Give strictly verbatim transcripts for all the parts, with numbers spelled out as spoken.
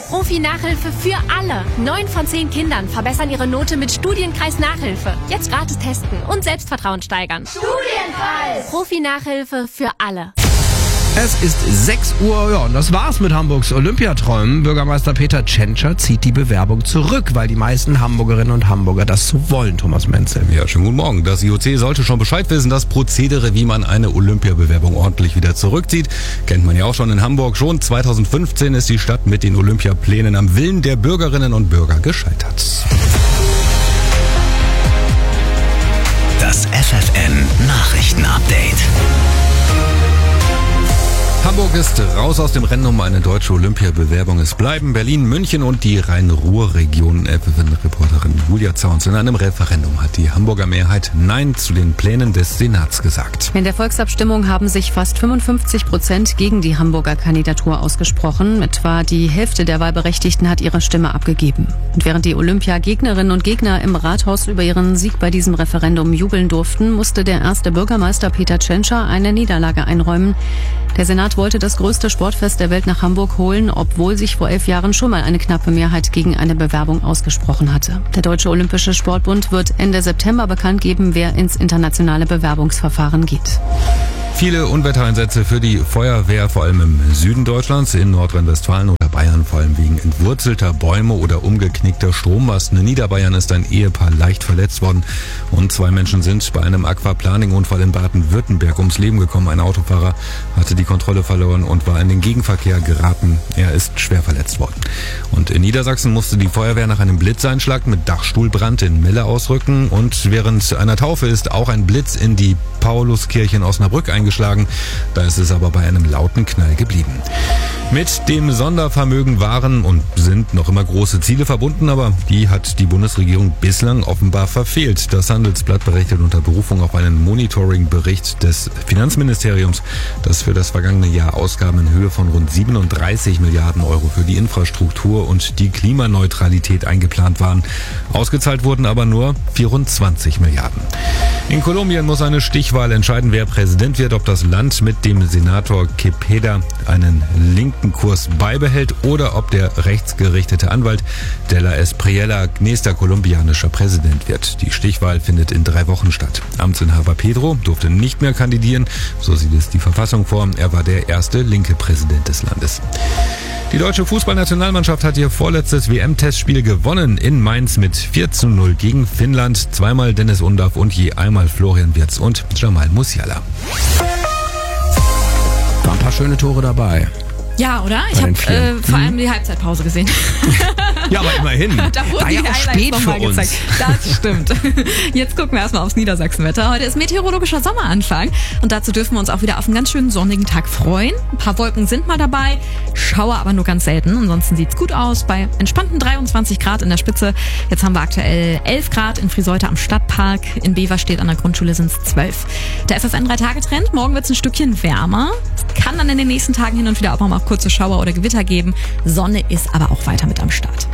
Profi-Nachhilfe für alle. Neun von zehn Kindern verbessern ihre Note mit Studienkreis Nachhilfe. Jetzt gratis testen und Selbstvertrauen steigern. Studienkreis! Profi-Nachhilfe für alle. Es ist sechs Uhr, ja, und das war's mit Hamburgs Olympiaträumen. Bürgermeister Peter Tschentscher zieht die Bewerbung zurück, weil die meisten Hamburgerinnen und Hamburger das so wollen, Thomas Menzel. Ja, schönen guten Morgen. Das I O C sollte schon Bescheid wissen, das Prozedere, wie man eine Olympiabewerbung ordentlich wieder zurückzieht. Kennt man ja auch schon in Hamburg. Schon zweitausendfünfzehn ist die Stadt mit den Olympiaplänen am Willen der Bürgerinnen und Bürger gescheitert. Das F F N-Nachrichten-Update. Hamburg ist raus aus dem Rennen um eine deutsche Olympiabewerbung. Es bleiben Berlin, München und die Rhein-Ruhr-Region. F F N-Reporterin Julia Zauns. In einem Referendum hat die Hamburger Mehrheit Nein zu den Plänen des Senats gesagt. In der Volksabstimmung haben sich fast fünfundfünfzig Prozent gegen die Hamburger Kandidatur ausgesprochen. Etwa die Hälfte der Wahlberechtigten hat ihre Stimme abgegeben. Und während die Olympiagegnerinnen und Gegner im Rathaus über ihren Sieg bei diesem Referendum jubeln durften, musste der erste Bürgermeister Peter Tschentscher eine Niederlage einräumen. Der Senat wollte das größte Sportfest der Welt nach Hamburg holen, obwohl sich vor elf Jahren schon mal eine knappe Mehrheit gegen eine Bewerbung ausgesprochen hatte. Der Deutsche Olympische Sportbund wird Ende September bekannt geben, wer ins internationale Bewerbungsverfahren geht. Viele Unwettereinsätze für die Feuerwehr, vor allem im Süden Deutschlands, in Nordrhein-Westfalen oder Bayern, vor allem wegen entwurzelter Bäume oder umgeknickter Strommasten. In Niederbayern ist ein Ehepaar leicht verletzt worden und zwei Menschen sind bei einem Aquaplaning-Unfall in Baden-Württemberg ums Leben gekommen. Ein Autofahrer hatte die Kontrolle verloren und war in den Gegenverkehr geraten. Er ist schwer verletzt worden. Und in Niedersachsen musste die Feuerwehr nach einem Blitzeinschlag mit Dachstuhlbrand in Melle ausrücken. Und während einer Taufe ist auch ein Blitz in die Pauluskirche in Osnabrück eingeschlagen. Da ist es aber bei einem lauten Knall geblieben. Mit dem Sondervermögen waren und sind noch immer große Ziele verbunden, aber die hat die Bundesregierung bislang offenbar verfehlt. Das Handelsblatt berichtet unter Berufung auf einen Monitoring-Bericht des Finanzministeriums, dass für das vergangene Jahr Ausgaben in Höhe von rund siebenunddreißig Milliarden Euro für die Infrastruktur und die Klimaneutralität eingeplant waren. Ausgezahlt wurden aber nur vierundzwanzig Milliarden. In Kolumbien muss eine Stichwahl entscheiden, wer Präsident wird, ob das Land mit dem Senator Cepeda einen linken Kurs beibehält oder ob der rechtsgerichtete Anwalt de la Espriella nächster kolumbianischer Präsident wird. Die Stichwahl findet in drei Wochen statt. Amtsinhaber Pedro durfte nicht mehr kandidieren, so sieht es die Verfassung vor. Er war der erste linke Präsident des Landes. Die deutsche Fußballnationalmannschaft hat ihr vorletztes W M-Testspiel gewonnen in Mainz mit vier zu null gegen Finnland. Zweimal Dennis Undaff und je einmal Florian Wirtz und Jamal Musiala. Waren ein paar schöne Tore dabei. Ja, oder? Ich habe äh, vor allem die Halbzeitpause gesehen. Ja, aber immerhin. Da wurden War die ja auch Highlights spät noch für mal uns. gezeigt. Das stimmt. Jetzt gucken wir erstmal aufs Niedersachsenwetter. Heute ist meteorologischer Sommeranfang und dazu dürfen wir uns auch wieder auf einen ganz schönen sonnigen Tag freuen. Ein paar Wolken sind mal dabei, Schauer aber nur ganz selten. Ansonsten sieht's gut aus bei entspannten dreiundzwanzig Grad in der Spitze. Jetzt haben wir aktuell elf Grad in Friseute am Stadtpark. In Beverstedt an der Grundschule sind es zwölf. Der F F N drei Tage Trend. Morgen wird's ein Stückchen wärmer. Es kann dann in den nächsten Tagen hin und wieder auch mal kurze Schauer oder Gewitter geben. Sonne ist aber auch weiter mit am Start.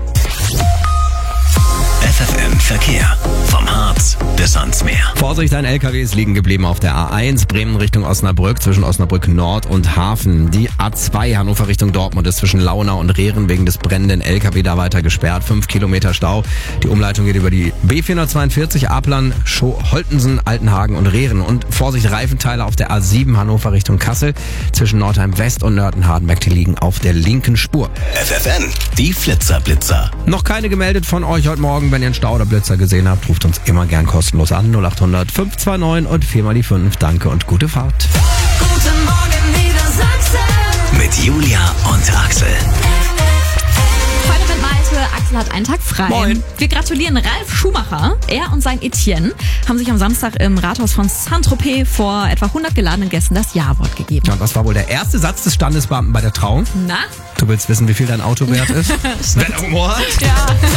F F N Verkehr. Vom Harz bis ans Meer. Vorsicht, ein L K W ist liegen geblieben auf der A eins, Bremen Richtung Osnabrück, zwischen Osnabrück Nord und Hafen. Die A zwei, Hannover Richtung Dortmund, ist zwischen Launau und Rehren wegen des brennenden L K W da weiter gesperrt. Fünf Kilometer Stau. Die Umleitung geht über die B vierhundertzweiundvierzig, Aplan, Scho- Holtensen, Altenhagen und Rehren. Und Vorsicht, Reifenteile auf der A sieben, Hannover Richtung Kassel, zwischen Nordheim West und Nörten-Hardenberg, die liegen auf der linken Spur. F F N, die Flitzer-Blitzer. Noch keine gemeldet von euch heute Morgen. Wenn ihr einen Stau oder Blitzer gesehen habt, ruft uns immer gern kostenlos an. null acht hundert fünf zwei neun und viermal die fünf. Danke und gute Fahrt. Guten Morgen Niedersachsen. Mit Julia und Axel. Heute mit Malte. Axel hat einen Tag frei. Moin. Wir gratulieren Ralf Schumacher. Er und sein Etienne haben sich am Samstag im Rathaus von Saint-Tropez vor etwa hundert geladenen Gästen das Ja-Wort gegeben. Ja, und was war wohl der erste Satz des Standesbeamten bei der Trauung? Na? Du willst wissen, wie viel dein Auto wert ist? Wer Humor hat? Ja.